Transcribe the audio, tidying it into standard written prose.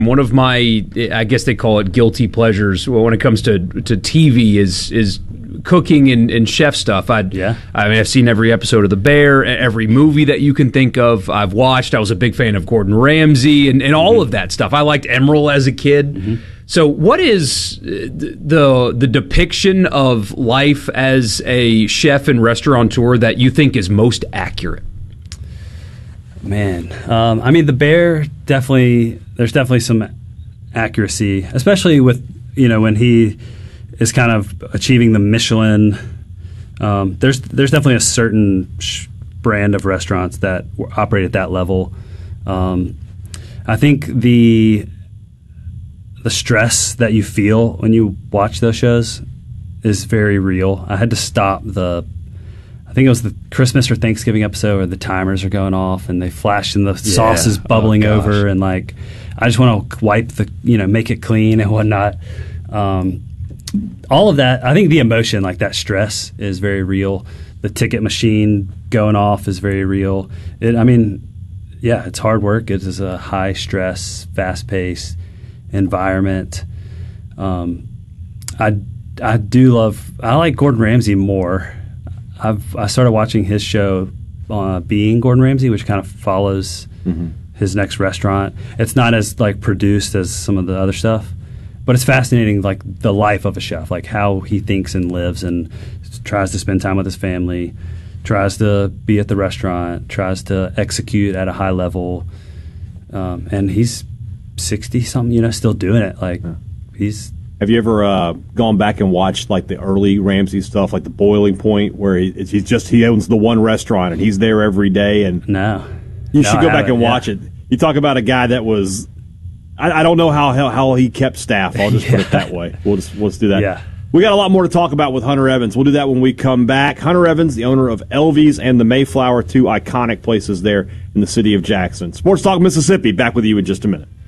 One of my, I guess they call it guilty pleasures when it comes to TV is cooking and chef stuff. I mean, I've seen every episode of The Bear, every movie that you can think of. I've watched. I was a big fan of Gordon Ramsay and all of that stuff. I liked Emeril as a kid. So, what is the depiction of life as a chef and restaurateur that you think is most accurate? Man, I mean, The Bear there's definitely some accuracy, especially with when he is kind of achieving the Michelin. There's definitely a certain brand of restaurants that operate at that level. I think the stress that you feel when you watch those shows is very real. I had to stop I think it was the Christmas or Thanksgiving episode where the timers are going off and they flash and the sauce is bubbling over, and like I just want to wipe make it clean and whatnot. All of that, I think the emotion, like that stress, is very real. The ticket machine going off is very real. It's hard work. It is a high stress, fast paced environment. I like Gordon Ramsay more. I started watching his show, Being Gordon Ramsay, which kind of follows his next restaurant. It's not as like produced as some of the other stuff, but it's fascinating, like the life of a chef, like how he thinks and lives and tries to spend time with his family, tries to be at the restaurant, tries to execute at a high level, and he's 60-something, still doing it. Like he's. Have you ever gone back and watched like the early Ramsay stuff, like the Boiling Point, where he owns the one restaurant and he's there every day? And no, you should go back and watch it. You talk about a guy that was, I don't know how he kept staff. I'll just put it that way. We'll just do that. Yeah. We got a lot more to talk about with Hunter Evans. We'll do that when we come back. Hunter Evans, the owner of Elvy's and the Mayflower, two iconic places there in the city of Jackson. Sports Talk Mississippi, back with you in just a minute.